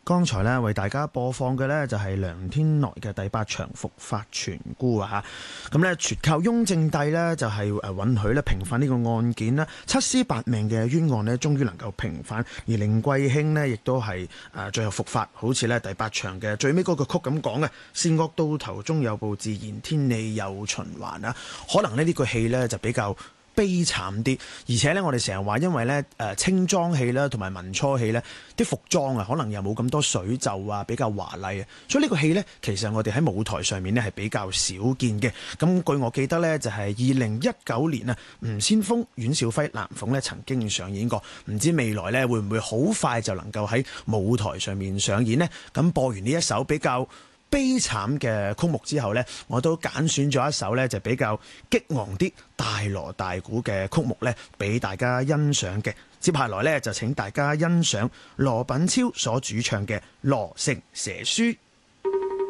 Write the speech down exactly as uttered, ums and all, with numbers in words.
剛才咧為大家播放嘅咧就係梁天來嘅第八場伏法傳孤啊嚇，咁咧全靠翁正帝咧就係誒允許咧平反呢個案件啦，七屍八命嘅冤案咧終於能夠平反，而凌貴卿呢亦都係誒最後伏法，好似咧第八場嘅最尾嗰個曲咁講嘅，善惡到頭終有報，自然天理有循環啊，可能咧呢個戲咧就比較悲慘啲，而且咧我哋成日話，因為咧誒清裝戲啦，同埋民初戲咧，啲服裝啊，可能又冇咁多水袖啊，比較華麗啊，所以呢個戲咧，其實我哋喺舞台上面咧係比較少見嘅。咁據我記得咧，就係二零一九年啊，吳先鋒、阮兆輝、藍鳳咧曾經上演過，唔知未來咧會唔會好快就能夠喺舞台上面上演呢？咁播完呢一首比較悲慘嘅曲目之後呢，我都揀選咗一首呢就比較激昂啲、大鑼大鼓嘅曲目呢，俾大家欣賞嘅。接下來呢，就請大家欣賞羅品超所主唱嘅《羅城蛇書》。